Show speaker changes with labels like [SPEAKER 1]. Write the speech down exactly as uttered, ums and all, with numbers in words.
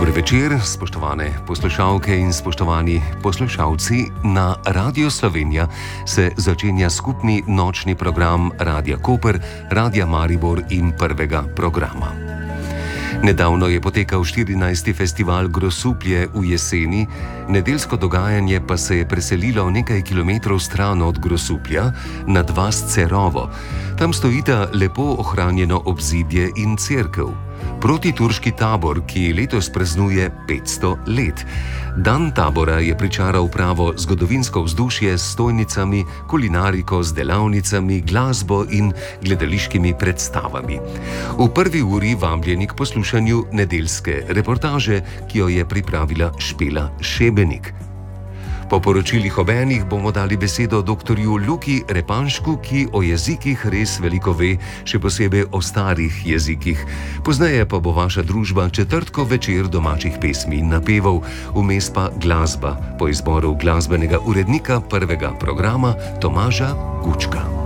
[SPEAKER 1] Dober večer, spoštovane poslušalke in spoštovani poslušalci. Na Radio Slovenija se začenja skupni nočni program Radia Koper, Radia Maribor in Prvega programa. Nedavno je potekal štirinajsti festival Grosuplje v jeseni, nedeljsko dogajanje pa se je preselilo nekaj kilometrov stran od Grosuplja nad vas Cerovo. Tam stojita lepo ohranjeno obzidje in cerkev. Protiturški tabor, ki letos praznuje petsto let. Dan tabora je pričaral pravo zgodovinsko vzdušje s stojnicami, kulinariko, z delavnicami, glasbo in gledališkimi predstavami. V prvi uri vabljeni k poslušanju nedeljske reportaže, ki jo je pripravila Špela Šebenik. Po poročilih ob enih bomo dali besedo doktorju Luki Repanšku, ki o jezikih res veliko ve, še posebej o starih jezikih. Pozneje pa bo vaša družba četrtkov večer domačih pesmi in napevov, vmes pa glasba po izboru glasbenega urednika Prvega programa Tomaža Gučka.